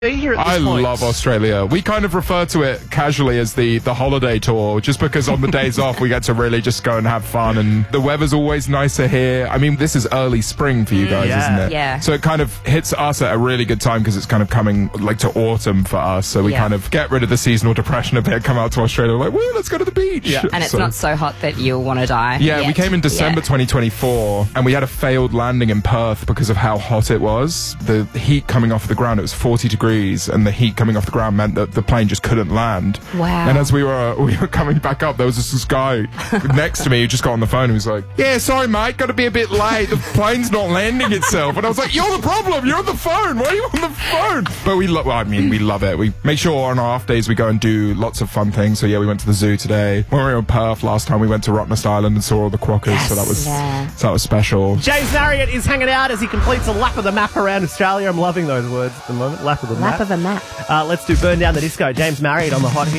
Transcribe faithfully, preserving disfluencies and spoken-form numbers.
Here at this I point. love Australia. We kind of refer to it casually as the, the holiday tour, just because on the days off we get to really just go and have fun, and the weather's always nicer here. I mean, this is early spring for you guys, yeah. isn't it? Yeah. So it kind of hits us at a really good time because it's kind of coming like to autumn for us. So we Yeah. kind of get rid of the seasonal depression a bit, come out to Australia, like, woo, let's go to the beach. Yeah. And it's So- not so hot that you'll want to die. Yeah, we yet. came in December Yeah. twenty twenty-four, and we had a failed landing in Perth because of how hot it was. The heat coming off the ground, it was forty degrees, and the heat coming off the ground meant that the plane just couldn't land. Wow. And as we were we were coming back up, there was this, this guy next to me who just got on the phone and was like, yeah, sorry, mate, got to be a bit late. The plane's not landing itself. And I was like, you're the problem. You're on the phone. Why are you on the phone? But we love, well, I mean, we love it. We make sure on our off days we go and do lots of fun things. So yeah, we went to the zoo today. When we were in Perth last time, we went to Rottnest Island and saw all the quokkas. So that was, Yeah. so that was special. James Marriott is hanging out as he completes a lap of the map around Australia. I'm loving those words at the moment. Lap of the Lap map. of a map. Uh, let's do Burn Down the Disco. James Marriott on the hot hit.